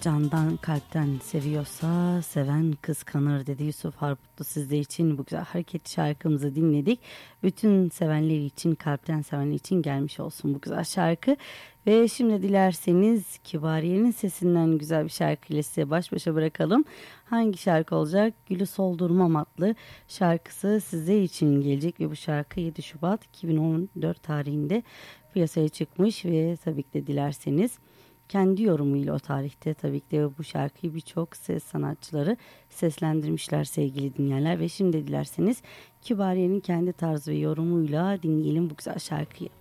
candan kalpten seviyorsa seven kıskanır dedi Yusuf Harputlu. Sizler için bu güzel hareketli şarkımızı dinledik. Bütün sevenler için, kalpten sevenler için gelmiş olsun bu güzel şarkı. Ve şimdi dilerseniz Kibariye'nin sesinden güzel bir şarkıyla size baş başa bırakalım. Hangi şarkı olacak? Gülü Soldurmam adlı şarkısı sizler için gelecek ve bu şarkı 7 Şubat 2014 tarihinde piyasaya çıkmış ve tabii ki de dilerseniz kendi yorumuyla o tarihte tabii ki de bu şarkıyı birçok ses sanatçıları seslendirmişler sevgili dinleyenler. Ve şimdi dilerseniz Kibariye'nin kendi tarzı ve yorumuyla dinleyelim bu güzel şarkıyı.